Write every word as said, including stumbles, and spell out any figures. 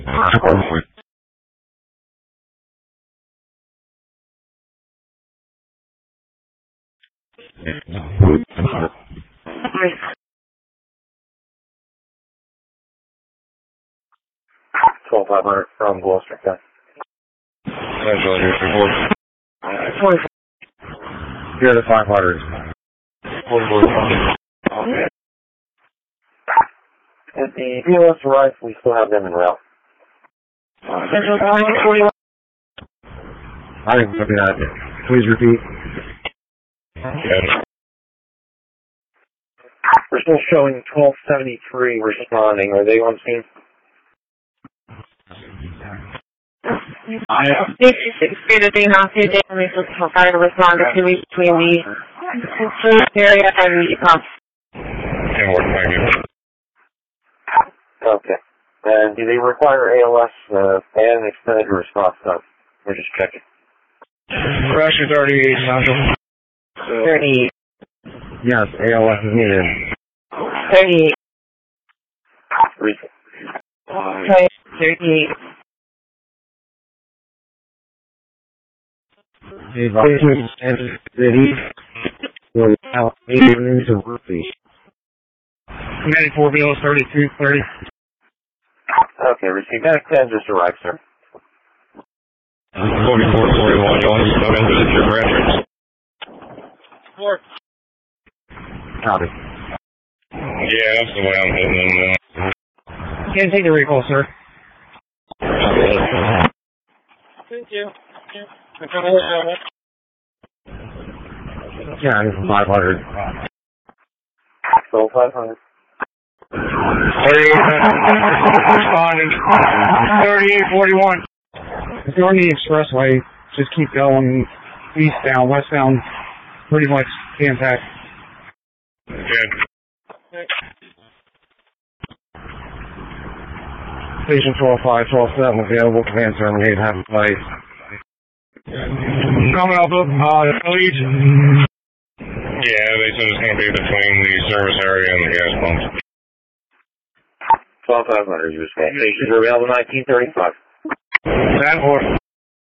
twelve five hundred from Gloucester. twenty-four. Here the five hundred. At the B L S arrives, we still have them in route. I didn't copy that. Please repeat. Yes. We're still showing twelve seventy-three responding. Are they on scene? I expected that they have to do for fire to respond to between the area and the pump. Okay. And do they require A L S uh, and extended response time? We're just checking. Pressure thirty-eight, Central. thirty-eight. Yes, A L S is needed. thirty-eight. Recent. Okay, thirty-eight. Evacuation and city will out eight minutes of roofies. ninety-four B L S thirty-two thirty. Okay, received. That ten just arrived, sir. forty-four forty-one, going to go into the reference. Four. Copy. Yeah, that's the way I'm hitting them now. Can't take the recall, sir. Thank you. Yeah, I need five hundred. So five hundred. thirty-eight, responding. thirty-eight forty-one. If you're on the expressway, just keep going eastbound, westbound, pretty much can't pack. Good. Station twelve five, twelve seven available. Command terminate. Have a flight. Coming up, uh, lead. Yeah, they said it's going to be between the service area and the gas pumps. twelve five hundred, you were saying. Stations are available nineteen thirty-five. That or